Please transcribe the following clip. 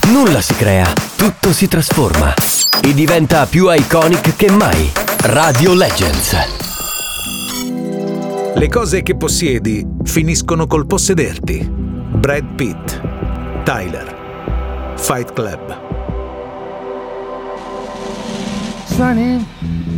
Nulla si crea, tutto si trasforma e diventa più iconic che mai. Radio Legends. Le cose che possiedi finiscono col possederti. Brad Pitt, Tyler, Fight Club. Sonny,